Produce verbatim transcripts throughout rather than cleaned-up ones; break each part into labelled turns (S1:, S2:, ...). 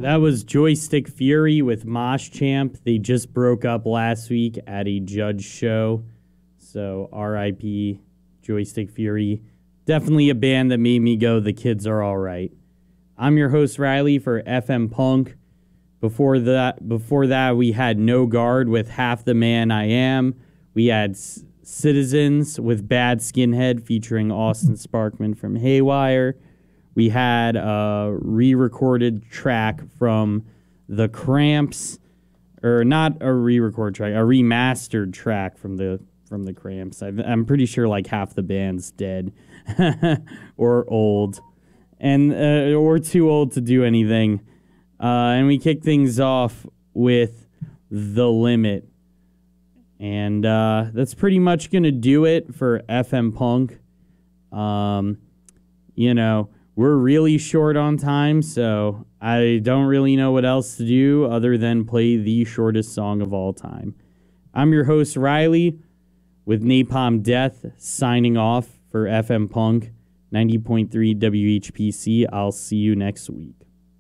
S1: That was Joystick Fury with Mosh Champ. They just broke up last week at a Judge show. So R I P Joystick Fury. Definitely a band that made me go, the kids are all right. I'm your host, Riley, for F M Punk. Before that, before that, we had No Guard with Half the Man I Am. We had S- Citizens with Bad Skinhead featuring Austin Sparkman from Haywire. We had a re-recorded track from The Cramps, or not a re-recorded track, a remastered track from the from the Cramps. I've, I'm pretty sure like half the band's dead or old, and uh, or too old to do anything. Uh, and we kick things off with The Limit, and uh, that's pretty much gonna do it for F M Punk. Um, you know. We're really short on time, so I don't really know what else to do other than play the shortest song of all time. I'm your host, Riley, with Napalm Death, signing off for F M Punk, ninety point three W H P C. I'll see you next week.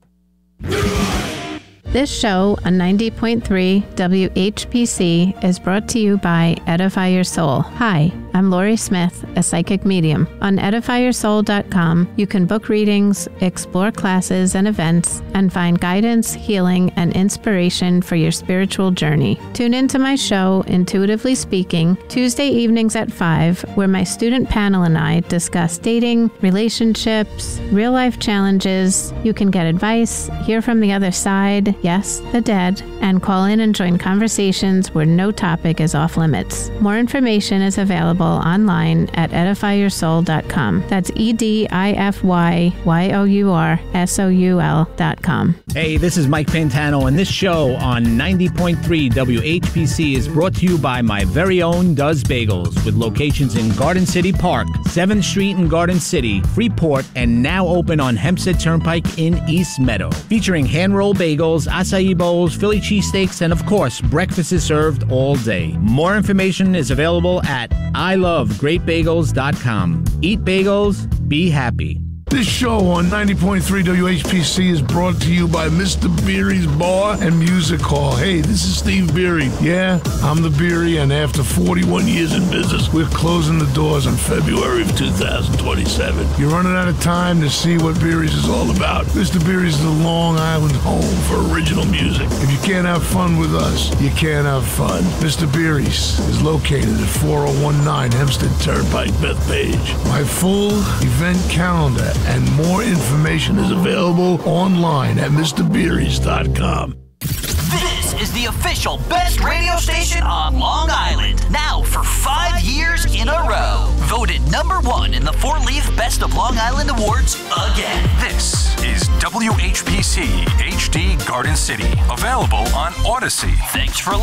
S2: This show on ninety point three W H P C is brought to you by Edify Your Soul. Hi, I'm Lori Smith, a psychic medium. On edify your soul dot com, you can book readings, explore classes and events, and find guidance, healing, and inspiration for your spiritual journey. Tune into my show, Intuitively Speaking, Tuesday evenings at five, where my student panel and I discuss dating, relationships, real-life challenges. You can get advice, hear from the other side, yes, the dead, and call in and join conversations where no topic is off limits. More information is available online at edify your soul dot com. That's E D I F Y Y O U R S O U L dot com.
S3: Hey, this is Mike Pantano, and this show on ninety point three W H P C is brought to you by my very own Does Bagels, with locations in Garden City Park, seventh Street in Garden City, Freeport, and now open on Hempstead Turnpike in East Meadow. Featuring hand-rolled bagels, acai bowls, Philly cheesesteaks, and of course, breakfast is served all day. More information is available at I love great bagels dot com. Eat bagels, be happy.
S4: This show on ninety point three W H P C is brought to you by Mister Beery's Bar and Music Hall. Hey, this is Steve Beery. Yeah, I'm the Beery, and after forty-one years in business, we're closing the doors in February of two thousand twenty-seven. You're running out of time to see what Beery's is all about. Mister Beery's is the Long Island home for original music. If you can't have fun with us, you can't have fun. Mister Beery's is located at four oh one nine Hempstead Turnpike, Bethpage. My full event calendar and more information is available online at Mr Beery's dot com.
S5: This is the official best radio station on Long Island. Now for five years in a row. Voted number one in the four-leaf Best of Long Island Awards again.
S6: This is W H P C H D Garden City. Available on Odyssey.
S5: Thanks for